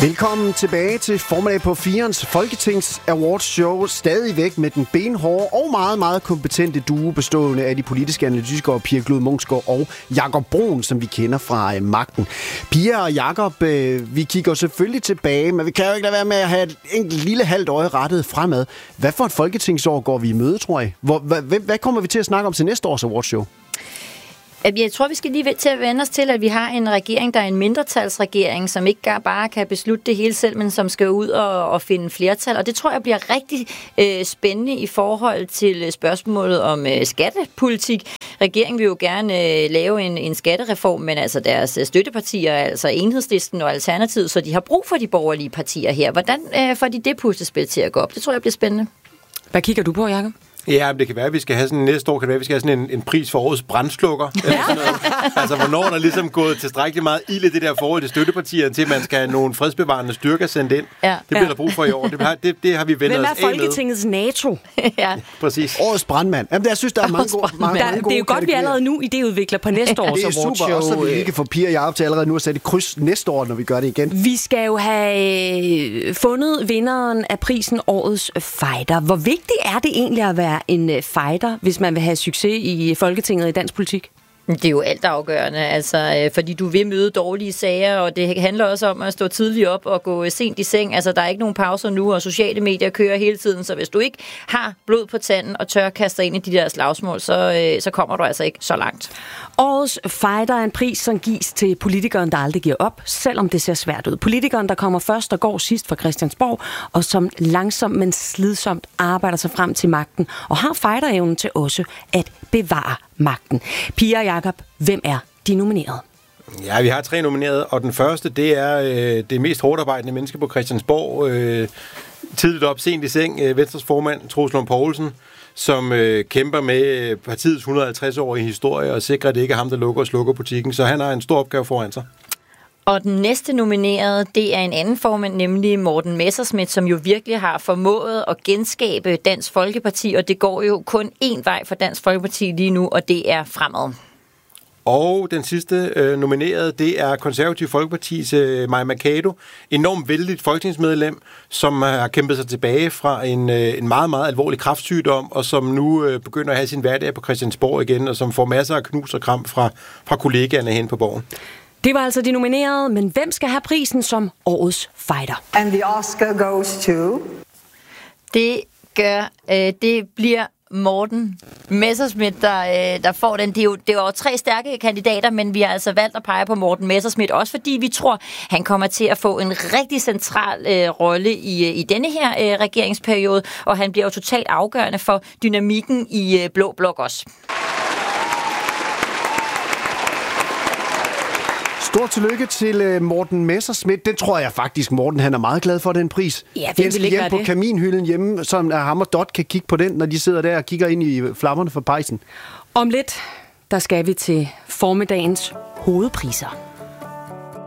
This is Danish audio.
Velkommen tilbage til formiddag på 4'ens Folketings Awards Show. Stadigvæk med den benhårde og meget, meget kompetente duo bestående af de politiske analytikere Pia Glud Munksgaard og Jakob Brun, som vi kender fra Magten. Pia og Jakob, vi kigger selvfølgelig tilbage, men vi kan jo ikke lade være med at have et enkelt lille halvt øje rettet fremad. Hvad for et folketingsår går vi i møde, tror jeg? Hvad kommer vi til at snakke om til næste års Awards Show? Jeg tror, vi skal lige til at vende os til, at vi har en regering, der er en mindretalsregering, som ikke bare kan beslutte det hele selv, men som skal ud og finde flertal. Og det tror jeg bliver rigtig spændende i forhold til spørgsmålet om skattepolitik. Regeringen vil jo gerne lave en skattereform, men altså deres støttepartier, altså Enhedslisten og Alternativet, så de har brug for de borgerlige partier her. Hvordan får de det puslespil til at gå op? Det tror jeg bliver spændende. Hvad kigger du på, Jakob? Ja, det kan være, at vi skal have sådan næste år, kan det være, at vi skal have sådan en pris for årets brandslukker. Altså, hvornår der ligesom gået tilstrækkeligt meget ild i det der forhold til støttepartierne, til at man skal have nogle fredsbevarende styrker sendt ind. Ja. Det bliver der brug for i år. Det har vi vendt os af med. Hvem er Folketingets NATO? Ja, præcis. Årets brandmand. Jamen, jeg synes, der er mange gode det er jo godt, vi allerede nu idéudvikler på næste års awardshow. Det er super, også så vi ikke får Pia og Jakob til allerede nu at sætte et kryds næste år, når vi gør det igen. Vi skal jo have fundet vinderen af prisen Årets Fighter. Hvor vigtigt er det egentlig at være en fighter, hvis man vil have succes i Folketinget i dansk politik? Det er jo alt afgørende, altså, fordi du vil møde dårlige sager, og det handler også om at stå tidligt op og gå sent i seng. Altså, der er ikke nogen pauser nu, og sociale medier kører hele tiden, så hvis du ikke har blod på tanden og tør kaste dig ind i de der slagsmål, så kommer du altså ikke så langt. Årets Fighter er en pris, som gives til politikeren, der aldrig giver op, selvom det ser svært ud. Politikeren, der kommer først og går sidst fra Christiansborg, og som langsomt, men slidsomt arbejder sig frem til magten, og har fighterevnen til også at bevare magten. Pia og Jakob, hvem er de nominerede? Ja, vi har 3 nominerede, og den første, det er det mest hårdarbejdende menneske på Christiansborg. Tidligt op, sent i seng, Venstres formand, Troels Lund Poulsen, som kæmper med partiets 150-årige historie og sikrer, at det ikke er ham, der lukker og slukker butikken. Så han har en stor opgave foran sig. Og den næste nominerede, det er en anden formand, nemlig Morten Messerschmidt, som jo virkelig har formået at genskabe Dansk Folkeparti, og det går jo kun én vej for Dansk Folkeparti lige nu, og det er fremad. Og den sidste nominerede, det er Konservativ Folkepartis Mai Mercado, enormt vældigt folketingsmedlem, som har kæmpet sig tilbage fra en meget, meget alvorlig kræftsygdom, og som nu begynder at have sin hverdag på Christiansborg igen, og som får masser af knus og kram fra kollegaerne hen på borgen. Det var altså de nominerede, men hvem skal have prisen som Årets Fighter? And the Oscar goes to... Det bliver Morten Messerschmidt, der får den. Det er jo 3 stærke kandidater, men vi har altså valgt at pege på Morten Messerschmidt, også fordi vi tror, han kommer til at få en rigtig central rolle i denne her regeringsperiode, og han bliver jo totalt afgørende for dynamikken i Blå Blok også. Stort tillykke til Morten Messerschmidt. Det tror jeg faktisk, Morten han er meget glad for, den pris. Ja, det vil ikke hjem på kaminhylden hjemme, som ham og Dot kan kigge på den, når de sidder der og kigger ind i flammerne for pejsen. Om lidt, der skal vi til formiddagens hovedpriser.